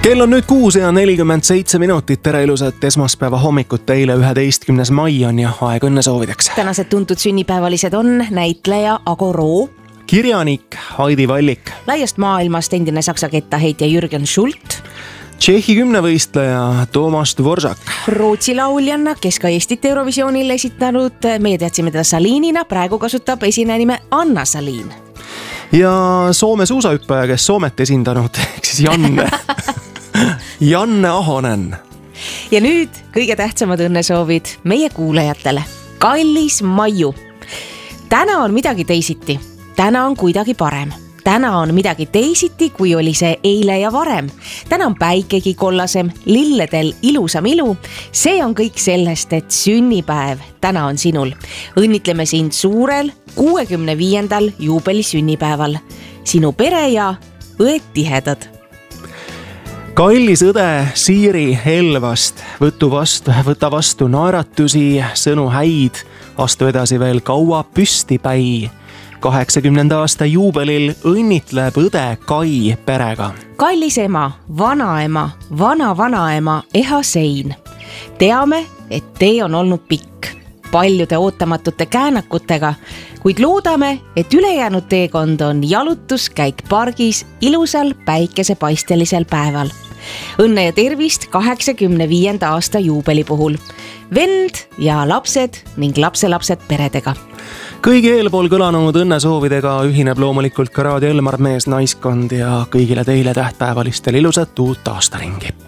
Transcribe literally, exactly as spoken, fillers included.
Kell on nüüd kuus ja nelikümmend seitse minutit. Tere ilusat esmaspäeva hommikut teile. üheteistkümnes mai on ja aeg õnne soovideks. Tänased tuntud sünnipäevalised on näitleja Ago Roo, kirjanik Heidi Vallik, laiast maailmast endine saksa kettaheitja Jürgen Schult, Tšehhi kümnevõistleja Tomas Dvoržak, Rootsi lauljanna, kes ka Eestit Eurovisioonil esitanud, meie teadsime teda Salinina, praegu kasutab esinenime Anna Salin. Ja Soome suusahüppaja, kes Soomet esindanud, ehk siis Janne Janne Ahonen. Ja nüüd kõige tähtsamad õnnesoovid meie kuulajatele. Kallis Maiu. Täna on midagi teisiti. Täna on kuidagi parem. Täna on midagi teisiti, kui oli see eile ja varem. Täna on päikegi kollasem, lilledel ilusam ilu. See on kõik sellest, et sünnipäev täna on sinul. Õnnitleme sind suurel kuuekümne viiendal juubeli sünnipäeval. Sinu pere ja õed tihedad. Kallis õde Siiri Elvast, võtu vastu, võta vastu naeratusi, sõnu häid, astu edasi veel kaua püsti päi. kaheksakümnenda aasta juubelil õnnitleb õde Kai perega. Kallis ema, vanaema, vana-vanaema Eha Sein. Teame, et tee on olnud pikk, paljude ootamatute käänakutega, kuid loodame, et ülejäänud teekond on jalutuskäik pargis ilusal päikesepaistelisel päeval. Õnne ja tervist kaheksakümne viienda aasta juubeli puhul. Vend ja lapsed ning lapselapsed peredega. Kõigi eelpool kõlanud õnnesoovidega ühineb loomulikult ka Raadio Elmar mees naiskond ja kõigile teile tähtpäevalistel ilusat uut aastaringi.